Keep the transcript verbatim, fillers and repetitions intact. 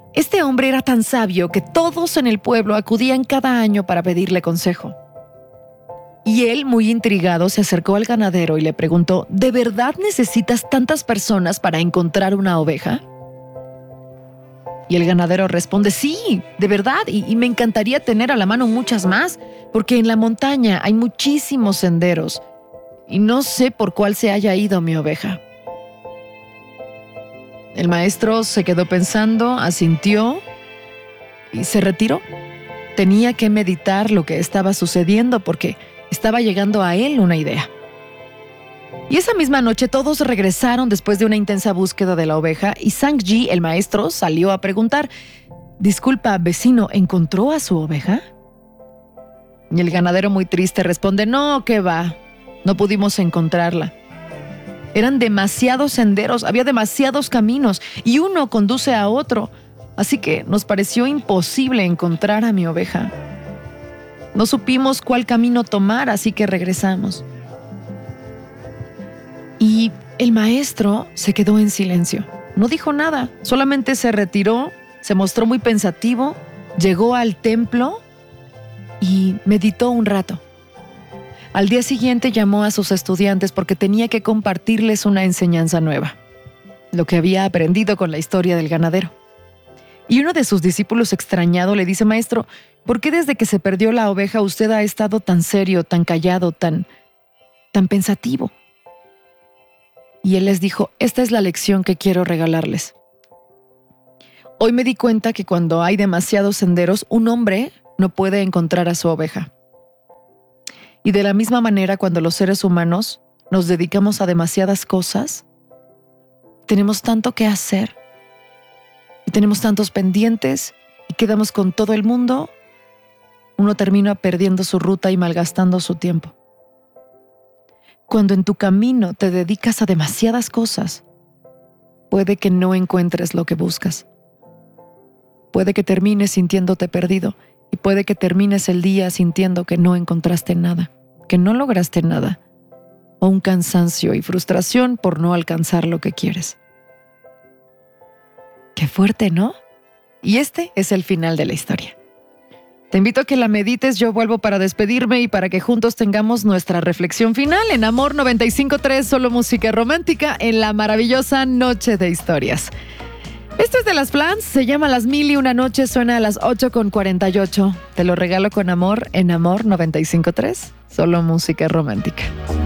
Este hombre era tan sabio que todos en el pueblo acudían cada año para pedirle consejo. Y él, muy intrigado, se acercó al ganadero y le preguntó, ¿de verdad necesitas tantas personas para encontrar una oveja? Y el ganadero responde, sí, de verdad, y, y me encantaría tener a la mano muchas más, porque en la montaña hay muchísimos senderos y no sé por cuál se haya ido mi oveja. El maestro se quedó pensando, asintió y se retiró. Tenía que meditar lo que estaba sucediendo porque estaba llegando a él una idea. Y esa misma noche todos regresaron después de una intensa búsqueda de la oveja y Sang-ji, el maestro, salió a preguntar, «Disculpa, vecino, ¿encontró a su oveja?» Y el ganadero muy triste responde, «No, ¿qué va? No pudimos encontrarla. Eran demasiados senderos, había demasiados caminos y uno conduce a otro, así que nos pareció imposible encontrar a mi oveja. No supimos cuál camino tomar, así que regresamos». Y el maestro se quedó en silencio. No dijo nada, solamente se retiró, se mostró muy pensativo, llegó al templo y meditó un rato. Al día siguiente llamó a sus estudiantes porque tenía que compartirles una enseñanza nueva, lo que había aprendido con la historia del ganadero. Y uno de sus discípulos extrañado le dice, «Maestro, ¿por qué desde que se perdió la oveja usted ha estado tan serio, tan callado, tan, tan pensativo?» Y él les dijo, «Esta es la lección que quiero regalarles. Hoy me di cuenta que cuando hay demasiados senderos, un hombre no puede encontrar a su oveja. Y de la misma manera, cuando los seres humanos nos dedicamos a demasiadas cosas, tenemos tanto que hacer y tenemos tantos pendientes y quedamos con todo el mundo, uno termina perdiendo su ruta y malgastando su tiempo. Cuando en tu camino te dedicas a demasiadas cosas, puede que no encuentres lo que buscas. Puede que termines sintiéndote perdido y puede que termines el día sintiendo que no encontraste nada, que no lograste nada, o un cansancio y frustración por no alcanzar lo que quieres. Qué fuerte, ¿no? Y este es el final de la historia. Te invito a que la medites, yo vuelvo para despedirme y para que juntos tengamos nuestra reflexión final en Amor noventa y cinco punto tres, solo música romántica, en la maravillosa Noche de Historias. Esto es de las Flans, se llama Las Mil y Una Noches, suena a las ocho con cuarenta y ocho. Te lo regalo con amor en Amor noventa y cinco punto tres, solo música romántica.